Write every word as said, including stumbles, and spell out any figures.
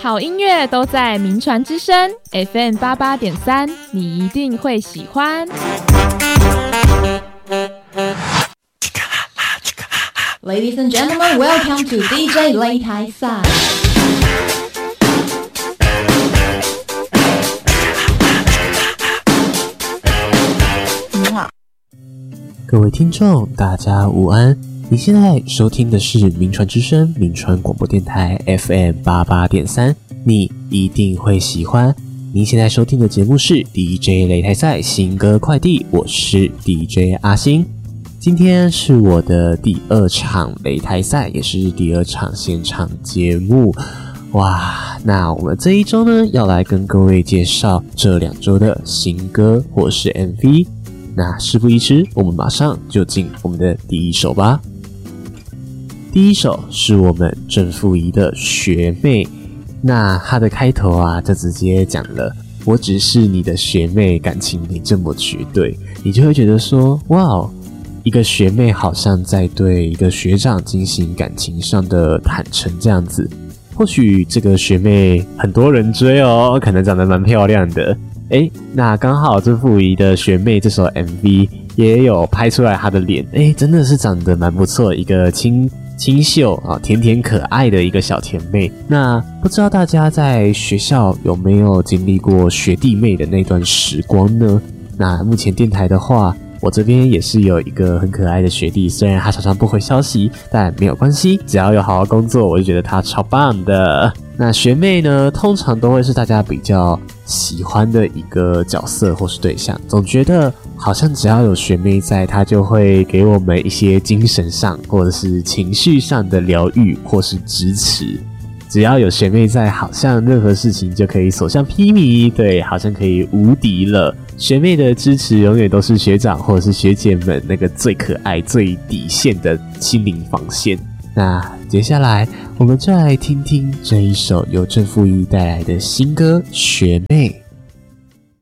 好音乐都在名传之声 F M 八八点三，你一定会喜欢。 Ladies and gentlemen, welcome to D J 擂台赛。 各位听众，大家午安！你现在收听的是名传之声名传广播电台 F M 八八点三，你一定会喜欢。您现在收听的节目是 D J 擂台赛新歌快递，我是 D J 阿星。今天是我的第二场擂台赛，也是第二场现场节目。哇，那我们这一周呢，要来跟各位介绍这两周的新歌或是 M V。那事不宜迟，我们马上就进我们的第一首吧。第一首是我们郑富仪的学妹，那她的开头啊，就直接讲了我只是你的学妹，感情没这么绝对，你就会觉得说，哇，一个学妹好像在对一个学长进行感情上的坦诚这样子。或许这个学妹很多人追哦，可能长得蛮漂亮的。诶，那刚好郑富仪的学妹这首 M V 也有拍出来她的脸，诶，真的是长得蛮不错，一个清清秀啊，甜甜可爱的一个小甜妹。那不知道大家在学校有没有经历过学弟妹的那段时光呢？那目前电台的话，我这边也是有一个很可爱的学弟，虽然他常常不回消息，但没有关系，只要有好好工作，我就觉得他超棒的。那学妹呢，通常都会是大家比较喜欢的一个角色或是对象，总觉得好像只要有学妹在，她就会给我们一些精神上或者是情绪上的疗愈或是支持。只要有学妹在，好像任何事情就可以所向披靡，对，好像可以无敌了。学妹的支持永远都是学长或者是学姐们那个最可爱、最底线的心灵防线。那接下来我们就来听听这一首由郑富仪带来的新歌《学妹》。